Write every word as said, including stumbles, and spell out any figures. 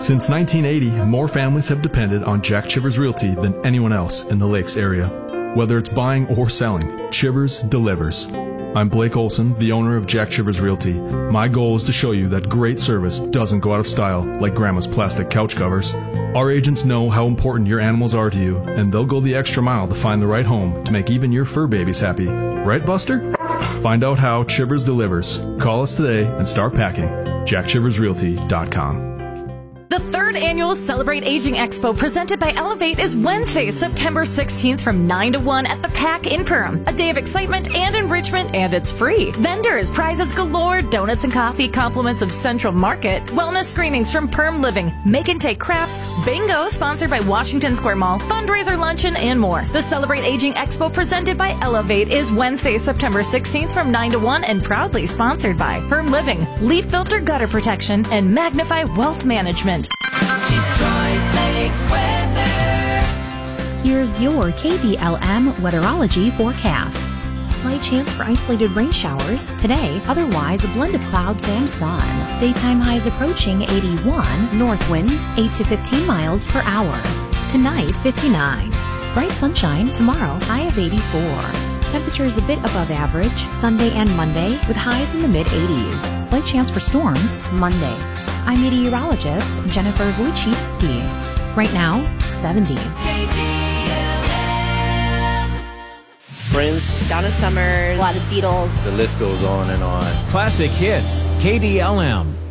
Since nineteen eighty, more families have depended on Jack Chivers Realty than anyone else in the Lakes area. Whether it's buying or selling, Chivers delivers. I'm Blake Olson, the owner of Jack Chivers Realty. My goal is to show you that great service doesn't go out of style like Grandma's plastic couch covers. Our agents know how important your animals are to you, and they'll go the extra mile to find the right home to make even your fur babies happy. Right, Buster? Find out how Chivers delivers. Call us today and start packing. jack chivers realty dot com. The third annual Celebrate Aging Expo presented by Elevate is Wednesday, September sixteenth from nine to one at the Pack in Perham. A day of excitement and enrichment, and it's free. Vendors, prizes galore, donuts and coffee, compliments of Central Market, wellness screenings from Perm Living, Make and Take Crafts, bingo sponsored by Washington Square Mall, fundraiser luncheon, and more. The Celebrate Aging Expo presented by Elevate is Wednesday, September sixteenth from nine to one and proudly sponsored by Perm Living, Leaf Filter Gutter Protection, and Magnify Wealth Management. Detroit Lakes weather. Here's your K D L M weatherology forecast. Slight chance for isolated rain showers today, otherwise a blend of clouds and sun. Daytime highs approaching eighty-one, north winds eight to fifteen miles per hour. Tonight, fifty-nine. Bright sunshine tomorrow, high of eighty-four. Temperatures a bit above average Sunday and Monday with highs in the mid eighties. Slight chance for storms Monday. I'm meteorologist Jennifer Wojcicki. Right now, seventy. K D L M. Prince, Donna Summer, a lot of Beatles. the list goes on and on. Classic hits, K D L M.